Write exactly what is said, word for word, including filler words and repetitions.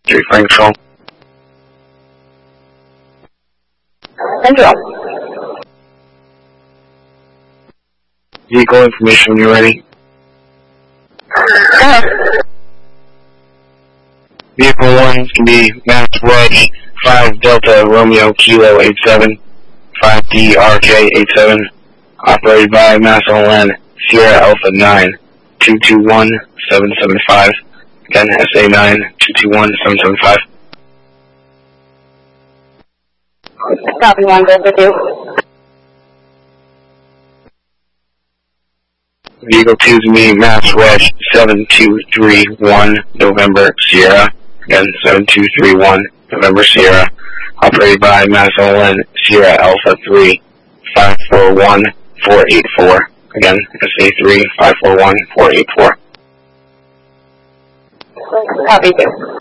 Three Frank Control. Central. Vehicle information when you're ready. Go. Vehicle one can be Mass Wedge five Delta Romeo Kilo eight seven, five D R J eight seven, operated by Mass O L N Sierra Alpha nine two two one seven seven five. Again, S A nine two two one seven seven five. Copy one, good with you. Vehicle two to me, Mass Wedge seven two three one November Sierra. Again, seven two three one November Sierra. Operated by Mass O L N Sierra Alpha three five four one four eight four. Again, S A three five four one four eight four. Copy two.